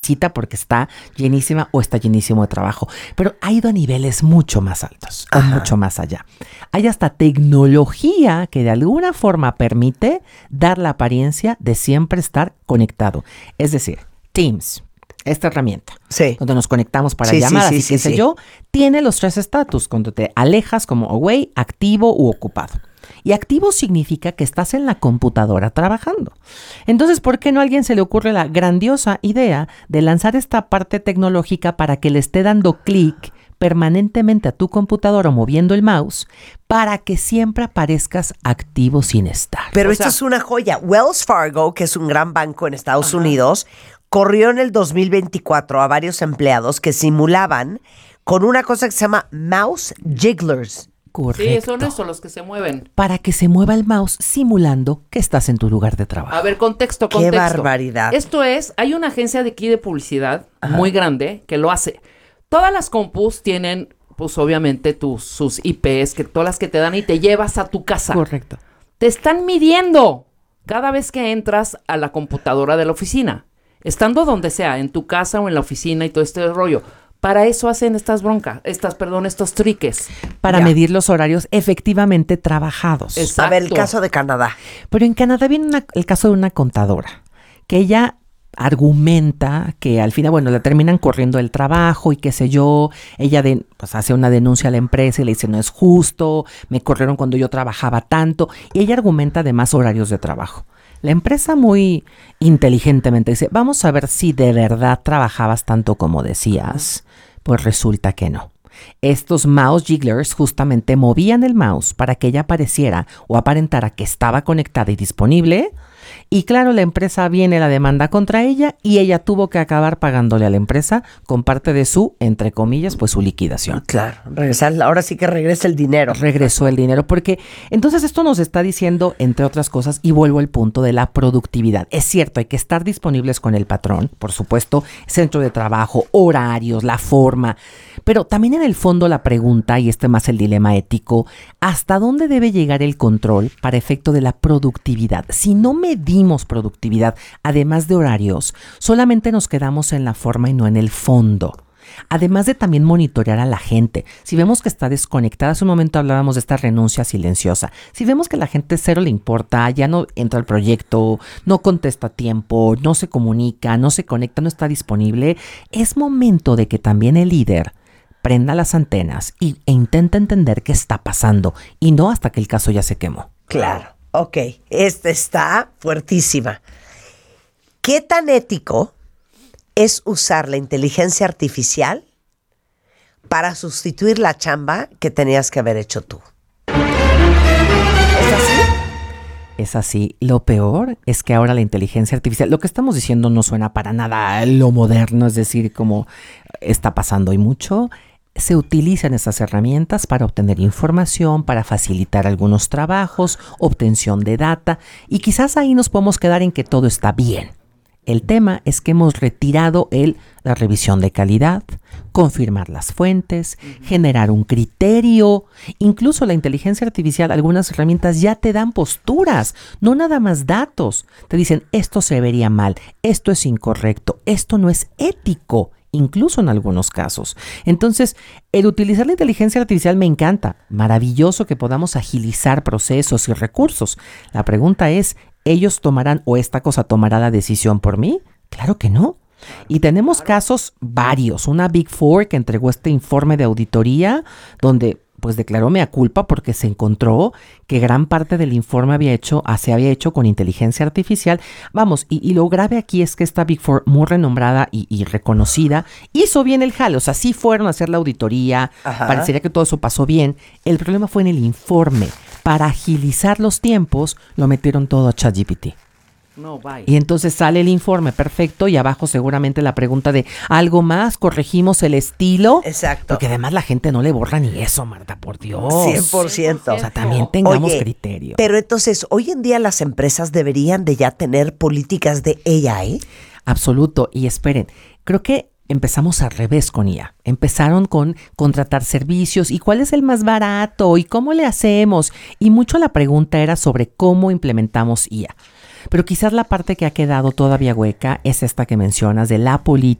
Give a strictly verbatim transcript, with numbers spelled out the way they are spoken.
necesita porque está llenísima o está llenísimo de trabajo. Pero ha ido a niveles mucho más altos, o mucho más allá. Hay hasta tecnología que de alguna forma permite dar la apariencia de siempre estar conectado. Es decir, Teams, esta herramienta, sí. donde nos conectamos para sí, llamadas sí, sí, y qué sí, sé sí. yo, tiene los tres estatus, cuando te alejas como away, activo u ocupado. Y activo significa que estás en la computadora trabajando. Entonces, ¿por qué no a alguien se le ocurre la grandiosa idea de lanzar esta parte tecnológica para que le esté dando clic permanentemente a tu computadora o moviendo el mouse para que siempre aparezcas activo sin estar? Pero O esto sea, es una joya. Wells Fargo, que es un gran banco en Estados Ajá. Unidos, corrió en el dos mil veinticuatro a varios empleados que simulaban con una cosa que se llama mouse jigglers. correcto. Sí, son estos los que se mueven. Para que se mueva el mouse simulando que estás en tu lugar de trabajo. A ver, contexto, ¡Qué contexto. barbaridad! Esto es, hay una agencia de aquí de publicidad Ajá. muy grande que lo hace. Todas las compus tienen, pues obviamente, tus, sus I Pes, que todas las que te dan y te llevas a tu casa. Correcto. Te están midiendo cada vez que entras a la computadora de la oficina. Estando donde sea, en tu casa o en la oficina y todo este rollo. Para eso hacen estas broncas, estas, perdón, estos triques. Para Ya. medir los horarios efectivamente trabajados. Es- A ver, el Exacto. caso de Canadá. Pero en Canadá viene una- el caso de una contadora, que ella argumenta que al final, bueno, le terminan corriendo el trabajo y qué sé yo. Ella de, pues hace una denuncia a la empresa y le dice, no es justo, me corrieron cuando yo trabajaba tanto. Y ella argumenta además horarios de trabajo. La empresa muy inteligentemente dice, vamos a ver si de verdad trabajabas tanto como decías. Pues resulta que no. Estos mouse jigglers justamente movían el mouse para que ella pareciera o aparentara que estaba conectada y disponible. Y claro, la empresa viene la demanda contra ella y ella tuvo que acabar pagándole a la empresa con parte de su, entre comillas, pues su liquidación. Claro, regresar, ahora sí que regresa el dinero. Regresó el dinero, porque entonces esto nos está diciendo, entre otras cosas, y vuelvo al punto de la productividad. Es cierto, hay que estar disponibles con el patrón, por supuesto, centro de trabajo, horarios, la forma, pero también en el fondo la pregunta, y este más el dilema ético, ¿hasta dónde debe llegar el control para efecto de la productividad? Si no medimos productividad, además de horarios, solamente nos quedamos en la forma y no en el fondo. Además de también monitorear a la gente. Si vemos que está desconectada, hace un momento hablábamos de esta renuncia silenciosa. Si vemos que la gente cero le importa, ya no entra al proyecto, no contesta a tiempo, no se comunica, no se conecta, no está disponible, es momento de que también el líder prenda las antenas y, e intente entender qué está pasando y no hasta que el caso ya se quemó. Claro. Ok, esta está fuertísima. ¿Qué tan ético es usar la inteligencia artificial para sustituir la chamba que tenías que haber hecho tú? ¿Es así? Es así. Lo peor es que ahora la inteligencia artificial, lo que estamos diciendo no suena para nada a lo moderno, es decir, como está pasando hoy mucho. Se utilizan esas herramientas para obtener información, para facilitar algunos trabajos, obtención de data, y quizás ahí nos podemos quedar en que todo está bien. El tema es que hemos retirado el, la revisión de calidad, confirmar las fuentes, uh-huh. generar un criterio. Incluso la inteligencia artificial, algunas herramientas ya te dan posturas, no nada más datos. Te dicen, esto se vería mal, esto es incorrecto, esto no es ético. Incluso en algunos casos. Entonces, el utilizar la inteligencia artificial me encanta. Maravilloso que podamos agilizar procesos y recursos. La pregunta es, ¿ellos tomarán o esta cosa tomará la decisión por mí? Claro que no. Y tenemos casos varios. Una Big Four que entregó este informe de auditoría donde pues declaró mea culpa porque se encontró que gran parte del informe había hecho, se había hecho con inteligencia artificial. Vamos, y, y lo grave aquí es que esta Big Four, muy renombrada y, y reconocida, hizo bien el jale. O sea, sí fueron a hacer la auditoría, Ajá. parecería que todo eso pasó bien. El problema fue en el informe. Para agilizar los tiempos, lo metieron todo a ChatGPT. No, bye. Y entonces sale el informe perfecto y abajo seguramente la pregunta de ¿algo más? ¿Corregimos el estilo? Exacto. Porque además la gente no le borra ni eso, Marta, por Dios. cien por ciento. O sea, también tengamos Oye, criterio. Pero entonces, hoy en día las empresas deberían de ya tener políticas de A I. Absoluto. Y esperen, creo que empezamos al revés con I A. Empezaron con contratar servicios y cuál es el más barato y cómo le hacemos. Y mucho la pregunta era sobre cómo implementamos I A. Pero quizás la parte que ha quedado todavía hueca es esta que mencionas de la política